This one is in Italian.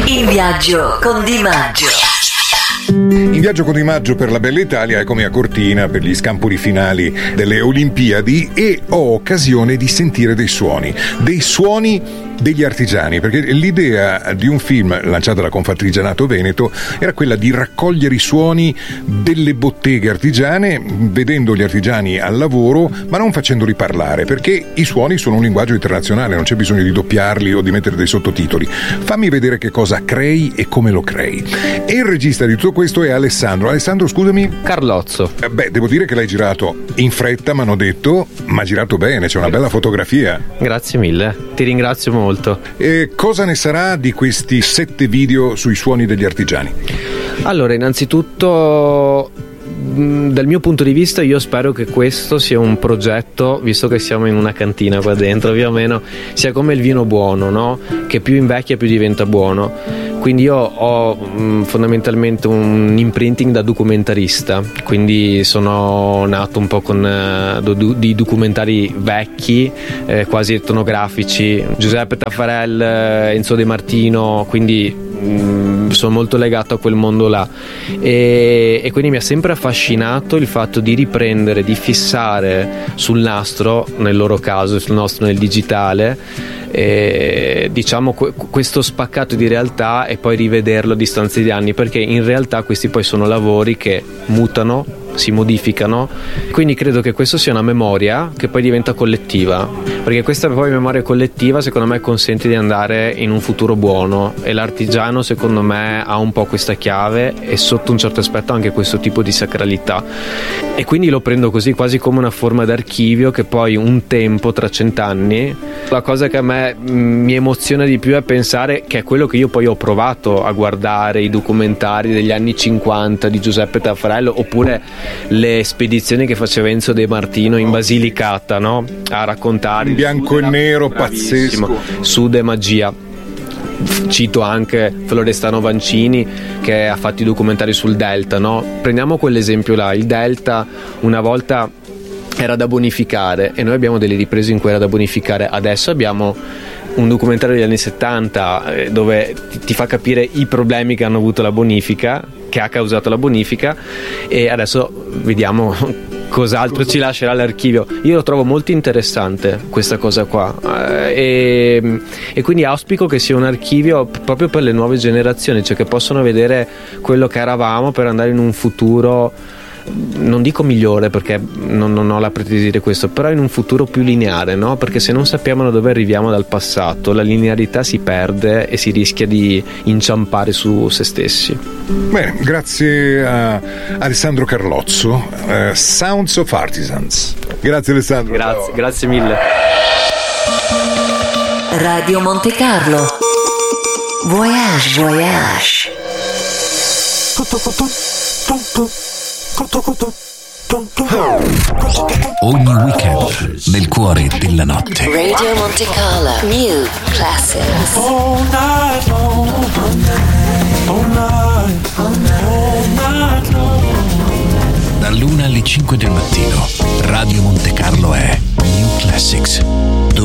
In viaggio con Di Maggio. In viaggio con Di Maggio per la bella Italia, eccomi a Cortina per gli scampoli finali delle Olimpiadi e ho occasione di sentire dei suoni degli artigiani, perché l'idea di un film lanciato da Confartigianato Veneto era quella di raccogliere i suoni delle botteghe artigiane, vedendo gli artigiani al lavoro ma non facendoli parlare, perché i suoni sono un linguaggio internazionale, non c'è bisogno di doppiarli o di mettere dei sottotitoli. Fammi vedere che cosa crei e come lo crei. E il regista di tutto questo è Alessandro, scusami? Carlozzo. Devo dire che l'hai girato in fretta, mi hanno detto, ma girato bene, c'è una bella fotografia. Grazie mille, ti ringrazio molto. E cosa ne sarà di questi 7 video sui suoni degli artigiani? Allora, innanzitutto, dal mio punto di vista, io spero che questo sia un progetto, visto che siamo in una cantina qua dentro, più o meno, sia come il vino buono, no? Che più invecchia più diventa buono. Quindi io ho fondamentalmente un imprinting da documentarista, quindi sono nato un po' con di documentari vecchi, quasi etnografici, Giuseppe Taffarel, Enzo De Martino, quindi sono molto legato a quel mondo là e quindi mi ha sempre affascinato il fatto di riprendere, di fissare sul nastro, nel loro caso sul nostro nel digitale, diciamo questo spaccato di realtà e poi rivederlo a distanza di anni, perché in realtà questi poi sono lavori che mutano, si modificano, quindi credo che questo sia una memoria che poi diventa collettiva, perché questa poi memoria collettiva secondo me consente di andare in un futuro buono e l'artigiano secondo me ha un po' questa chiave e sotto un certo aspetto anche questo tipo di sacralità, e quindi lo prendo così quasi come una forma d'archivio che poi un tempo, tra 100 anni, la cosa che a me mi emoziona di più è pensare che è quello che io poi ho provato a guardare, i documentari degli anni 50 di Giuseppe Taffarello, oppure le spedizioni che faceva Enzo De Martino in Basilicata, no? A raccontare in bianco e nero, pazzesco, Sud e magia. Cito anche Florestano Vancini che ha fatto i documentari sul Delta, no? Prendiamo quell'esempio là, il Delta una volta era da bonificare e noi abbiamo delle riprese in cui era da bonificare, adesso abbiamo un documentario degli anni 70 dove ti fa capire i problemi che hanno avuto la bonifica, che ha causato la bonifica, e adesso vediamo cos'altro ci lascerà l'archivio. Io lo trovo molto interessante questa cosa qua, e quindi auspico che sia un archivio proprio per le nuove generazioni, cioè che possono vedere quello che eravamo per andare in un futuro, non dico migliore perché non ho la pretesa di dire questo, però in un futuro più lineare, no? Perché se non sappiamo da dove arriviamo dal passato, la linearità si perde e si rischia di inciampare su se stessi. Bene, grazie a Alessandro Carlozzo, Sounds of Artisans. Grazie Alessandro. Grazie mille. Radio Monte Carlo. Voyage. Ogni weekend nel cuore della notte. Radio Monte Carlo. New Classics. All night long. All night long. Dall'1 alle 5 del mattino. Radio Monte Carlo è New Classics.